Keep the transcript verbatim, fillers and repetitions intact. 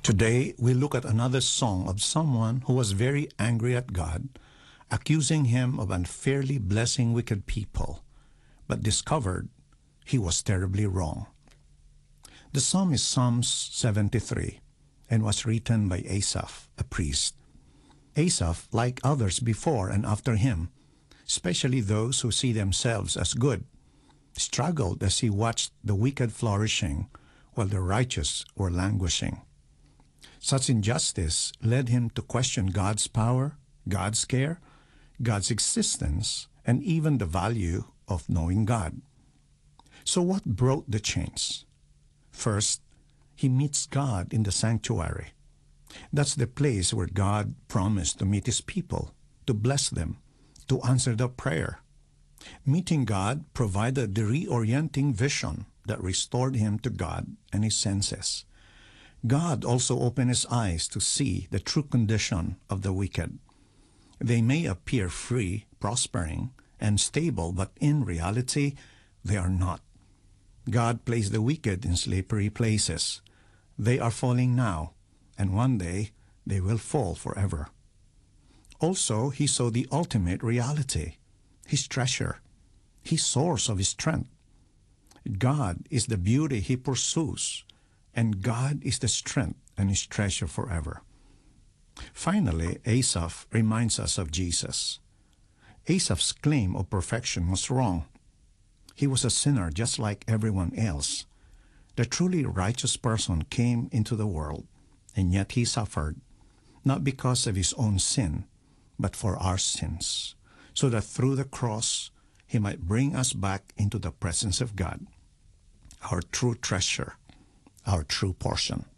Today, we look at another song of someone who was very angry at God, accusing him of unfairly blessing wicked people, but discovered he was terribly wrong. The psalm is Psalms seventy-three and was written by Asaph, a priest. Asaph, like others before and after him, especially those who see themselves as good, struggled as he watched the wicked flourishing while the righteous were languishing. Such injustice led him to question God's power, God's care, God's existence, and even the value of knowing God. So what broke the chains? First, he meets God in the sanctuary. That's the place where God promised to meet his people, to bless them, to answer their prayer. Meeting God provided the reorienting vision that restored him to God and his senses. God also opened his eyes to see the true condition of the wicked. They may appear free, prospering, and stable, but in reality, they are not. God placed the wicked in slippery places. They are falling now, and one day they will fall forever. Also, he saw the ultimate reality, his treasure, his source of his strength. God is the beauty he pursues, and God is the strength and his treasure forever. Finally, Asaph reminds us of Jesus. Asaph's claim of perfection was wrong. He was a sinner just like everyone else. The truly righteous person came into the world, and yet he suffered, not because of his own sin, but for our sins, so that through the cross he might bring us back into the presence of God, our true treasure, our true portion.